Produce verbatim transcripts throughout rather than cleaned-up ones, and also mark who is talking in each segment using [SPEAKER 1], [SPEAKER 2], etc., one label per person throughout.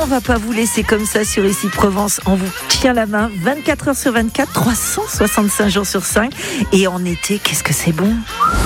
[SPEAKER 1] va pas vous laisser comme ça sur Ici Provence. On vous tient la main vingt-quatre heures sur vingt-quatre, trois cent soixante-cinq jours sur cinq. Et en été, qu'est-ce que c'est bon.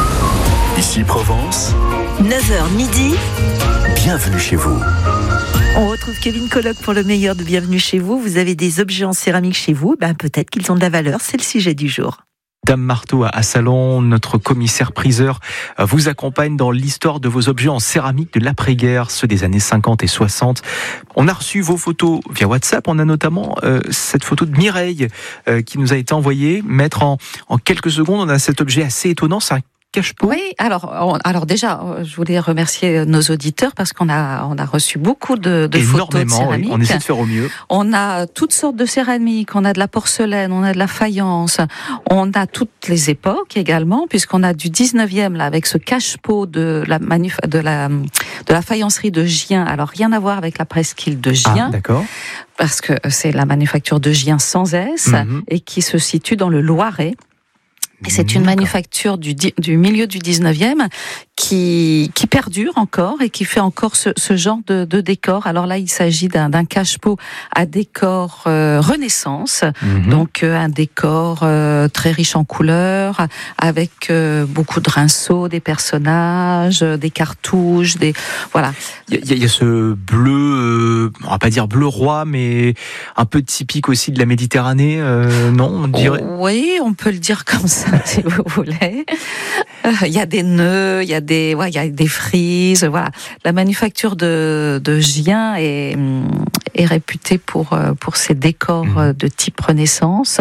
[SPEAKER 2] Ici Provence,
[SPEAKER 1] neuf heures midi.
[SPEAKER 2] Bienvenue chez vous.
[SPEAKER 1] On retrouve Kevin Colloque pour le meilleur de Bienvenue chez vous. Vous avez des objets en céramique chez vous, ben peut-être qu'ils ont de la valeur, c'est le sujet du jour.
[SPEAKER 3] Dame Marteau à Salon, notre commissaire-priseur vous accompagne dans l'histoire de vos objets en céramique de l'après-guerre, ceux des années cinquante et soixante. On a reçu vos photos via WhatsApp. On a notamment euh, cette photo de Mireille euh, qui nous a été envoyée. Mettre en, en quelques secondes, on a cet objet assez étonnant, c'est un cache-pot.
[SPEAKER 4] Oui, alors, on, alors déjà, je voulais remercier nos auditeurs parce qu'on a, on a reçu beaucoup de, de photos de céramique.
[SPEAKER 3] Oui, on essaie de faire au mieux.
[SPEAKER 4] On a toutes sortes de céramique, on a de la porcelaine, on a de la faïence, on a toutes les époques également, puisqu'on a du dix-neuvième là avec ce cache-pot de la, manuf- de la, de la faïencerie de Gien. Alors rien à voir avec la presqu'île de Gien.
[SPEAKER 3] Ah, d'accord.
[SPEAKER 4] Parce que c'est la manufacture de Gien sans S mm-hmm. et qui se situe dans le Loiret. Et c'est une manufacture du, du milieu du dix-neuvième qui, qui perdure encore et qui fait encore ce, ce genre de, de décor. Alors là, il s'agit d'un, d'un cache-pot à décor euh, Renaissance, mmh. donc euh, un décor euh, très riche en couleurs, avec euh, beaucoup de rinceaux, des personnages, des cartouches, des voilà.
[SPEAKER 3] Il y, y, y a ce bleu, euh, on va pas dire bleu roi, mais un peu typique aussi de la Méditerranée, euh, non on dirait.
[SPEAKER 4] Oh, oui, on peut le dire comme ça. Si vous voulez, il euh, y a des nœuds, il y a des, ouais, il y a des frises, voilà. La manufacture de de Gien est est réputée pour pour ses décors mmh. de type Renaissance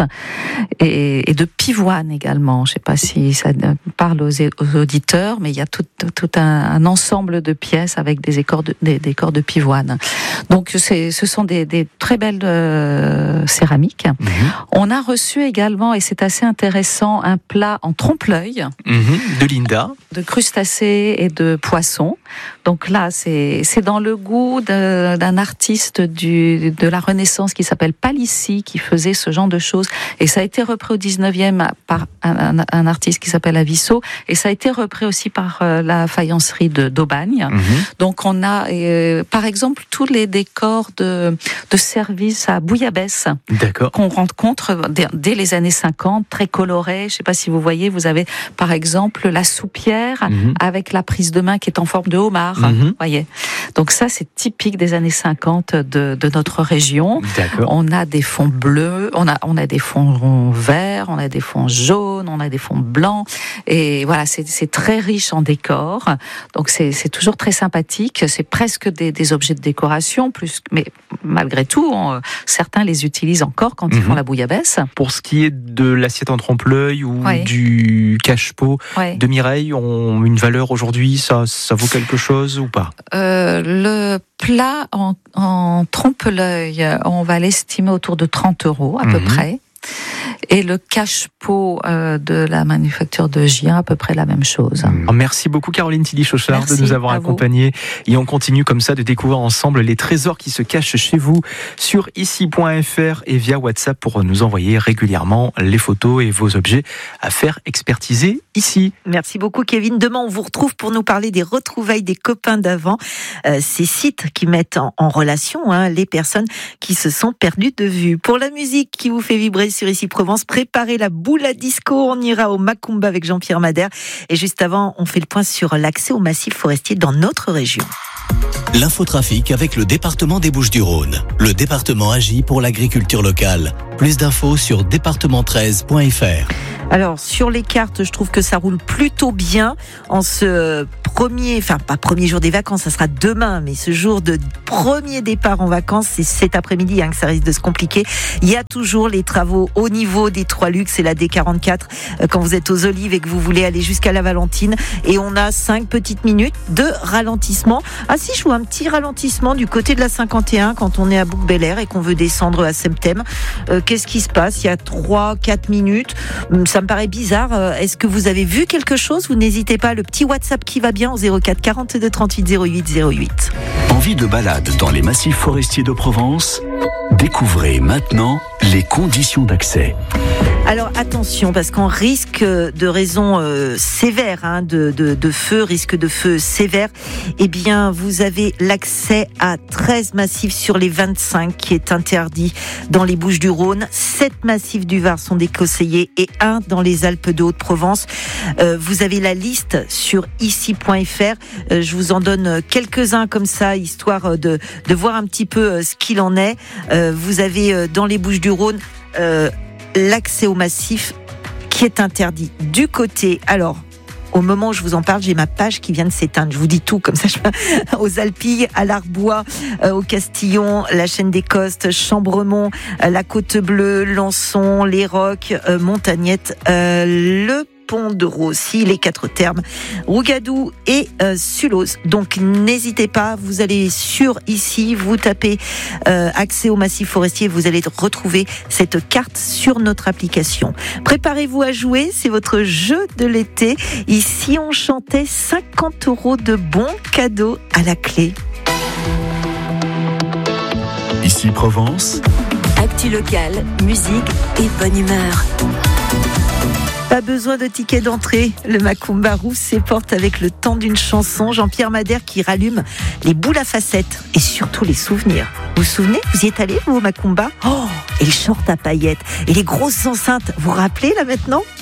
[SPEAKER 4] et, et de pivoine également. Je sais pas si ça parle aux, aux auditeurs, mais il y a tout tout un, un ensemble de pièces avec des décors de des décors de pivoine. Donc c'est ce sont des des très belles euh, céramiques. Mmh. On a reçu également, et c'est assez intéressant, un plat en trompe-l'œil
[SPEAKER 3] mmh, de Linda,
[SPEAKER 4] de crustacés et de poissons. Donc là, c'est c'est dans le goût de, d'un artiste du de la Renaissance qui s'appelle Palissy, qui faisait ce genre de choses. Et ça a été repris au dix-neuvième par un, un, un artiste qui s'appelle Avisso, et ça a été repris aussi par euh, la faïencerie de d'Aubagne. Mmh. Donc on a, euh, par exemple, tous les décors de de service à bouillabaisse, d'accord, qu'on rencontre dès, dès les années cinquante, très colorés. Je sais pas si vous voyez, vous avez par exemple la soupière mmh. avec la prise de main qui est en forme de homard, mmh. voyez. Donc ça, c'est typique des années cinquante de, de notre région. D'accord. On a des fonds bleus, on a on a des fonds verts, on a des fonds jaunes, on a des fonds blancs, et voilà, c'est c'est très riche en décors. Donc c'est c'est toujours très sympathique. C'est presque des des objets de décoration, plus, mais malgré tout, on, certains les utilisent encore quand mmh. ils font la bouillabaisse.
[SPEAKER 3] Pour ce qui est de l'assiette en trompe-l'œil ou ouais. du cache-pot ouais. de Mireille, ont une valeur aujourd'hui, ça, ça vaut quelque chose ou pas ?
[SPEAKER 4] euh, Le plat en, en trompe-l'œil, on va l'estimer autour de trente euros à mmh. peu près. Et le cache-pot euh, de la manufacture de Gien, à peu près la même chose.
[SPEAKER 3] Alors, merci beaucoup Caroline Tilly-Chauchard de nous avoir accompagnés. Et on continue comme ça de découvrir ensemble les trésors qui se cachent chez vous sur ici point f r et via WhatsApp pour nous envoyer régulièrement les photos et vos objets à faire expertiser ici.
[SPEAKER 1] Merci beaucoup Kevin. Demain on vous retrouve pour nous parler des retrouvailles des copains d'avant. Euh, ces sites qui mettent en, en relation hein, les personnes qui se sont perdues de vue. Pour la musique qui vous fait vibrer sur Ici Provence, préparez la boule à disco, on ira au Macumba avec Jean-Pierre Madère. Et juste avant, on fait le point sur l'accès au massif forestier dans notre région.
[SPEAKER 2] L'infotrafic avec le département des Bouches-du-Rhône. Le département agit pour l'agriculture locale. Plus d'infos sur département treize point f r.
[SPEAKER 1] Alors, sur les cartes, je trouve que ça roule plutôt bien en ce premier, enfin pas premier jour des vacances, ça sera demain, mais ce jour de premier départ en vacances, c'est cet après-midi hein, que ça risque de se compliquer. Il y a toujours les travaux au niveau des Trois Luxe et la D quarante-quatre euh, quand vous êtes aux Olives et que vous voulez aller jusqu'à la Valentine. Et on a cinq petites minutes de ralentissement. Ah si, je vois un petit ralentissement du côté de la cinquante et un quand on est à Bouc-Bel-Air et qu'on veut descendre à Septem. Euh, qu'est-ce qui se passe ? Il y a trois quatre minutes. Ça me paraît bizarre. Est-ce que vous avez vu quelque chose ? Vous n'hésitez pas, le petit WhatsApp qui va bien au zéro quatre quarante-deux trente-huit zéro huit zéro huit.
[SPEAKER 2] Envie de balade dans les massifs forestiers de Provence ? Découvrez maintenant les conditions d'accès.
[SPEAKER 1] Alors attention, parce qu'on risque euh, de raisons euh, sévères, hein, de, de, de feu, risque de feu sévère, eh bien, vous avez l'accès à treize massifs sur les vingt-cinq qui est interdit dans les Bouches-du-Rhône. sept massifs du Var sont déconseillés et un dans les Alpes de Haute-Provence. Euh, vous avez la liste sur ici point f r. Euh, je vous en donne quelques-uns comme ça, histoire de, de voir un petit peu ce qu'il en est. Euh, vous avez euh, dans les Bouches-du-Rhône euh, l'accès au massif qui est interdit du côté. Alors, au moment où je vous en parle, j'ai ma page qui vient de s'éteindre. Je vous dis tout, comme ça, je... aux Alpilles, à l'Arbois, euh, au Castillon, la Chaîne des Costes, Chambremont, euh, la Côte Bleue, Lançon, les Rocs, euh, Montagnette, euh, le Pont de Rossi, les Quatre Termes, Rougadou et euh, Sulos. Donc n'hésitez pas, vous allez sur ici, vous tapez euh, accès au massif forestier, vous allez retrouver cette carte sur notre application. Préparez-vous à jouer, c'est votre jeu de l'été. Ici on chantait cinquante euros de bons cadeaux à la clé.
[SPEAKER 2] Ici Provence.
[SPEAKER 5] Actu locale, musique et bonne humeur.
[SPEAKER 1] Pas besoin de ticket d'entrée. Le Macumba Rousse s'éporte avec le temps d'une chanson. Jean-Pierre Madère qui rallume les boules à facettes et surtout les souvenirs. Vous vous souvenez, vous y êtes allé, vous, au Macumba ? Oh, et le short à paillettes et les grosses enceintes. Vous vous rappelez, là, maintenant ?